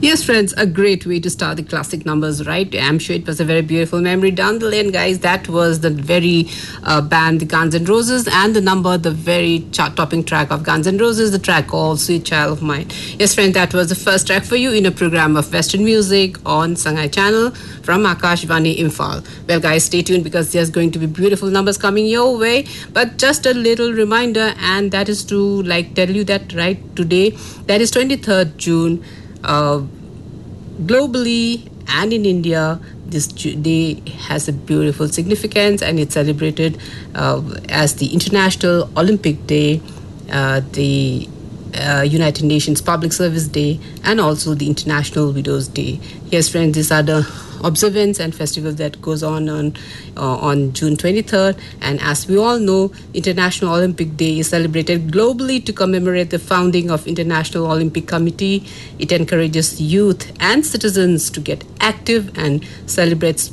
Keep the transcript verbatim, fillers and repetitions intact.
Yes, friends, a great way to start the classic numbers, right? I'm sure it was a very beautiful memory down the lane, guys. That was the very uh, band Guns N' Roses, and the number, the very chart-topping track of Guns N' Roses, the track called Sweet Child of Mine. Yes, friends, that was the first track for you in a program of Western music on Sangai Channel from Akashvani Imphal. Well, guys, stay tuned because there's going to be beautiful numbers coming your way. But just a little reminder, and that is to like tell you that right today, that is twenty-third June. Uh, globally and in India, this day has a beautiful significance, and it's celebrated uh, as the International Olympic Day, uh, the uh, United Nations Public Service Day, and also the International Widows Day. Yes, friends, these are the observance and festival that goes on on uh, on June twenty-third. And as we all know, International Olympic Day is celebrated globally to commemorate the founding of International Olympic Committee. It encourages youth and citizens to get active and celebrates